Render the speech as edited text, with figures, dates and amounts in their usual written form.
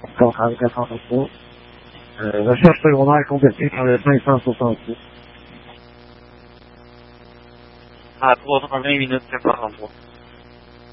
433. La charge pulmonaire est complétée par le 566. À 320 minutes 43.